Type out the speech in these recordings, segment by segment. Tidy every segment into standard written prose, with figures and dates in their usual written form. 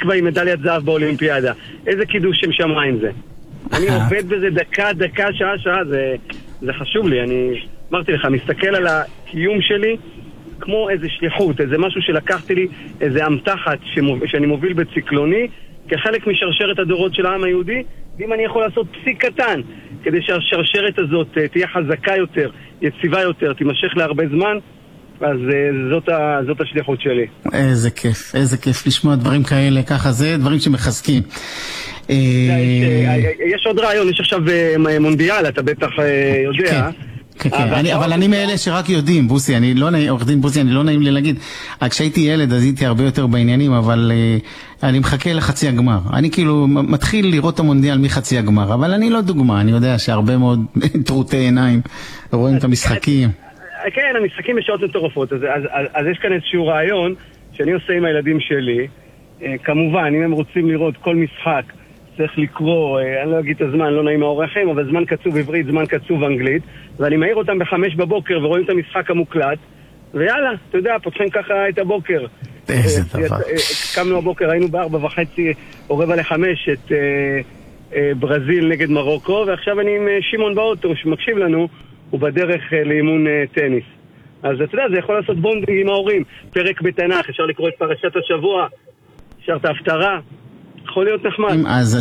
תקווה עם מדליית זהב באולימפיאדה. איזה קידוש שם שמיים זה. אני עובד בזה דקה, שעה, זה חשוב לי. אני אמרתי לך, מסתכל על הקיום שלי כמו איזה שליחות, איזה משהו שלקחתי לי, איזה אמתחת שאני מוביל בציקלוני, כחלק משרשרת הדורות של העם היהודי, ואם אני יכול לעשות פסיק קטן, כדי שהשרשרת הזאת תהיה חזקה יותר, יציבה יותר, תימשך להרבה זמן, אז זאת השליחות שלי. איזה כיף לשמוע דברים כאלה, ככה זה דברים שמחזקים. יש עוד רעיון, יש עכשיו מונדיאל, אתה בטח יודע. כן, אבל אני מאלה שרק יודעים, בוסי, עורך דין בוסי, אני לא נעים לי להגיד, כשהייתי ילד אז הייתי הרבה יותר בעניינים, אבל אני מחכה לחצי הגמר. אני כאילו מתחיל לראות את המונדיאל מחצי הגמר, אבל אני לא דוגמה, אני יודע שהרבה מאוד טרוטי עיניים רואים את המשחקים. כן, המשחקים בשעות מטורפות, אז יש כאן איזשהו רעיון שאני עושה עם הילדים שלי. כמובן, אם הם רוצים לראות כל משחק, צריך לקרוא, אני לא אגיד את הזמן, לא נעים האורחים, אבל זמן קצוב עברית, זמן קצוב אנגלית, ואני מעיר אותם ב5 בבוקר ורואים את המשחק המוקלט, ויאללה, אתה יודע, פותחים ככה את הבוקר. איזה דבר. קמנו הבוקר, היינו ב4:30, או 4:45, את ברזיל נגד מרוקו, ועכשיו אני עם שמעון באוטו שמקשיב לנו, הוא בדרך לאימון טניס. אז אתה יודע, זה יכול לעשות בונדינג עם ההורים. פרק בתנ"ך, אפשר לקרוא את פרשת השבוע, אפשר את ההפטרה, יכול להיות נחמד. אז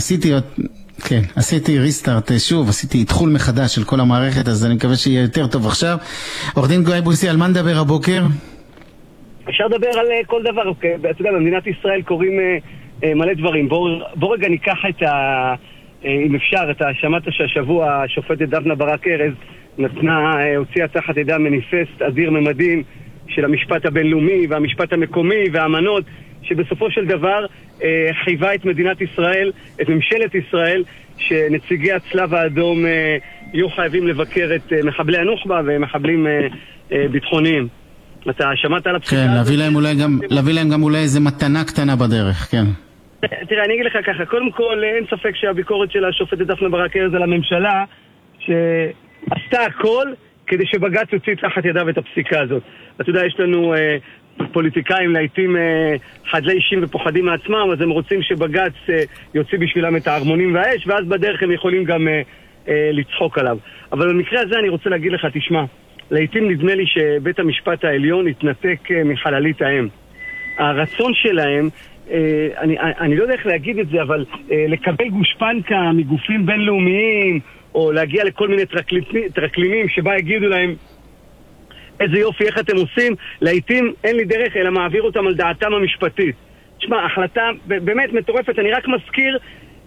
עשיתי ריסטארט שוב, עשיתי התחול מחדש של כל המערכת, אז אני מקווה שיהיה יותר טוב עכשיו. עורך דין גיא בוסי, על מה נדבר הבוקר? אפשר לדבר על כל דבר, אתה יודע, במדינת ישראל קוראים מלא דברים. בוא רגע ניקח אם אפשר, אתה שמעת שהשבוע השופטת דפנה ברק ארז הוציאה תחת ידה מניפסט אדיר ממדים של המשפט הבינלאומי והמשפט המקומי והאמנות, שבסופו של דבר חייבה את מדינת ישראל, את ממשלת ישראל, שנציגי הצלב האדום יהיו חייבים לבקר את מחבלי הנוח'בה ומחבלים ביטחוניים. אתה שמעת על הפסיקה? כן, להביא להם גם אולי איזה מתנה קטנה בדרך, כן. תראה, אני אגיד לך ככה, קודם כל אין ספק שהביקורת של השופטת דפנה ברק ארז על הממשלה, שעשתה הכל כדי שבג"ץ יוציא תחת ידיו את הפסיקה הזאת. אתה יודע, יש לנו פוליטיקאים לעיתים חדלי אישים ופוחדים מעצמם, אז הם רוצים שבג"ץ יוציא בשבילם את ההרמונים והאש, ואז בדרך הם יכולים גם לצחוק עליו. אבל במקרה הזה אני רוצה להגיד לך, תשמע, לעיתים נדמה לי שבית המשפט העליון התנתק מחללית האם. הרצון שלהם, אני לא יודע איך להגיד את זה, אבל לקבל גושפנקה מגופים בינלאומיים, או להגיע לכל מיני טרקלינים שבה יגידו להם איזה יופי, איך אתם עושים, לעיתים אין לי דרך אלא מעביר אותם על דעתם המשפטית. תשמע, החלטה באמת מטורפת. אני רק מזכיר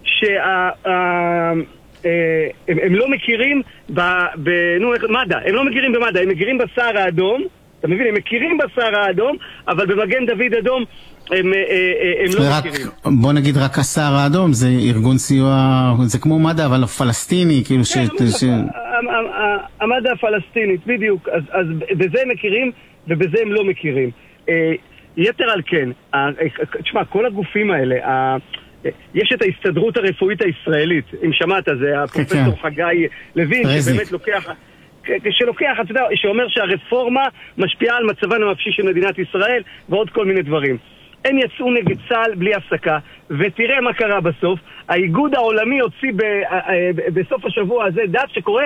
הם לא מכירים מד"א, הם לא מכירים במד"א, הם מכירים בסהר האדום, אתה מבין? הם מכירים בסהר האדום, אבל במגן דוד אדום הם לא מכירים. בוא נגיד רק הסהר האדום, זה ארגון סיוע, זה כמו מד"א, אבל פלסטיני, כאילו המד"א הפלסטינית, בדיוק. אז בזה הם מכירים, ובזה הם לא מכירים. יתר על כן, תשמע, כל הגופים האלה, יש את ההסתדרות הרפואית הישראלית, אם שמעת, זה הפרופסור חגי לוין, שבאמת לוקח, אתה יודע, שאומר שהרפורמה משפיעה על מצבן הנפשי של מדינת ישראל, ועוד כל מיני דברים. הם יצאו נגד צה"ל בלי הפסקה, ותראה מה קרה בסוף. האיגוד העולמי הוציא בסוף השבוע הזה דף שקורא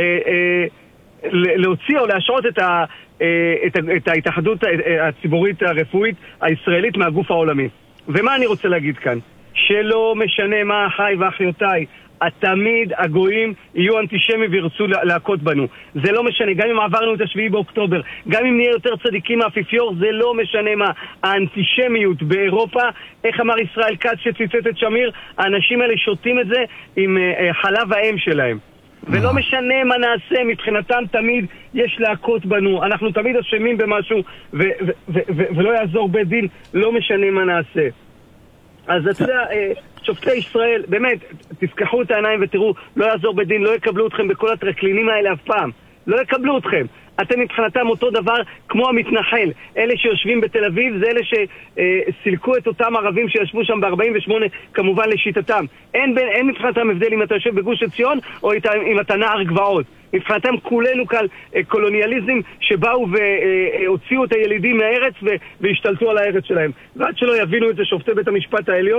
להוציא או להשעות את ההתאחדות הציבורית הרפואית הישראלית מהגוף העולמי. ומה אני רוצה להגיד כאן? שלא משנה מה אחי ואחיותיי, תמיד הגויים יהיו אנטישמים וירצו להכות בנו. זה לא משנה, גם אם עברנו את 7 באוקטובר, גם אם נהיה יותר צדיקים מהאפיפיור, זה לא משנה מה. האנטישמיות באירופה, איך אמר ישראל כץ שציטט את שמיר, האנשים האלה שותים את זה עם חלב האם שלהם. ולא משנה מה נעשה, מבחינתם תמיד יש להכות בנו. אנחנו תמיד אשמים במשהו, ולא יעזור בית דין, לא משנה מה נעשה. אז אתה יודע, שופטי ישראל, באמת, תפקחו את העיניים ותראו, לא יעזור בדין, לא יקבלו אתכם בכל הטרקלינים האלה אף פעם. לא יקבלו אתכם. אתם מבחינתם אותו דבר כמו המתנחל. אלה שיושבים בתל אביב זה אלה שסילקו את אותם ערבים שישבו שם ב-48, כמובן לשיטתם. אין מבחינתם הבדל אם אתה יושב בגוש עציון או אם אתה נער גבעות. מבחינתם כולנו כאן קולוניאליזם שבאו והוציאו את הילידים מהארץ והשתלטו על הארץ שלהם. ועד שלא יבינו את זה שופטי בית המשפט העליון,